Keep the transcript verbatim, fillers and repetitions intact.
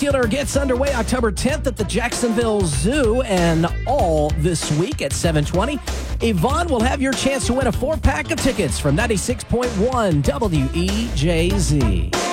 Spectacular gets underway October tenth at the Jacksonville Zoo and all this week at seven twenty. Yvonne will have your chance to win a four-pack of tickets from ninety-six point one W E J Z.